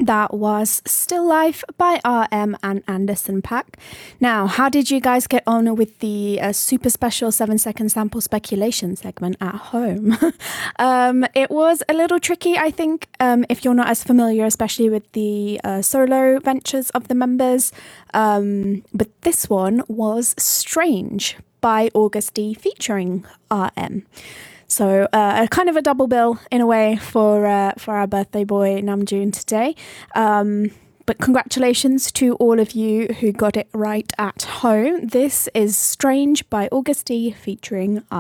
That was Still Life by RM and Anderson .Paak. Now, how did you guys get on with the super special 7-second sample speculation segment at home? It was a little tricky, I think, if you're not as familiar, especially with the solo ventures of the members. But this one was Strange by August D featuring RM. So kind of a double bill in a way for our birthday boy Namjoon today. But congratulations to all of you who got it right at home. This is Strange by August D featuring